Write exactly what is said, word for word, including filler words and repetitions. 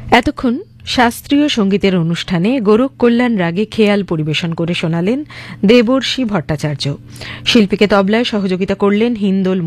এতক্ষণ শাস্ত্রীয় সঙ্গীতের অনুষ্ঠানে গোরখ কল্যাণ রাগে খেয়াল পরিবেশন করে শোনালেন দেবর্ষী ভট্টাচার্য। শিল্পীকে তবলায় সহযোগিতা করলেন হিন্দোল